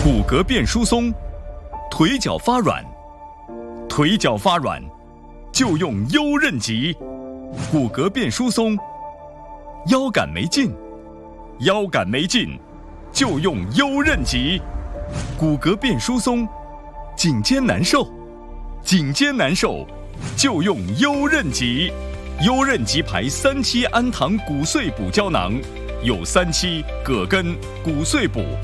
骨骼变疏松，腿脚发软，腿脚发软就用优韧脊；骨骼变疏松，腰杆没劲，腰杆没劲就用优韧脊；骨骼变疏松，颈肩难受，颈肩难受就用优韧脊。优韧脊牌3期氨糖骨碎补胶囊，有3期葛根、骨碎补、